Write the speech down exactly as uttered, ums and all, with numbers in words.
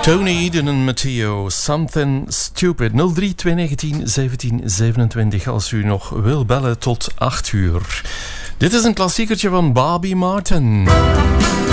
Tony Eden en Matteo, Something Stupid. nul drie twee negentien zeventien zevenentwintig als u nog wil bellen tot acht uur. Dit is een klassiekertje van Bobby Martin.